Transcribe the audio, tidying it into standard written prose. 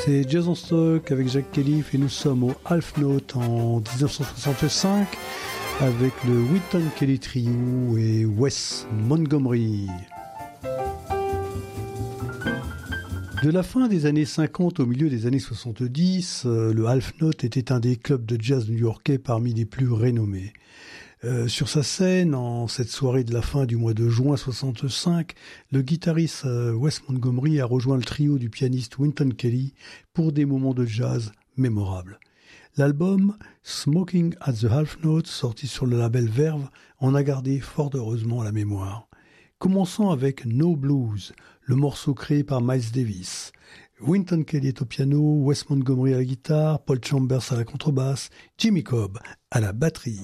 C'est Jason Stock avec Jack Califf et nous sommes au Half Note en 1965 avec le Wynton Kelly Trio et Wes Montgomery. De la fin des années 50 au milieu des années 70, le Half Note était un des clubs de jazz new-yorkais parmi les plus renommés. Sur sa scène, en cette soirée de la fin du mois de juin 65, le guitariste Wes Montgomery a rejoint le trio du pianiste Wynton Kelly pour des moments de jazz mémorables. L'album Smoking at the Half Note, sorti sur le label Verve, en a gardé fort heureusement la mémoire. Commençons avec No Blues, le morceau créé par Miles Davis. Wynton Kelly est au piano, Wes Montgomery à la guitare, Paul Chambers à la contrebasse, Jimmy Cobb à la batterie.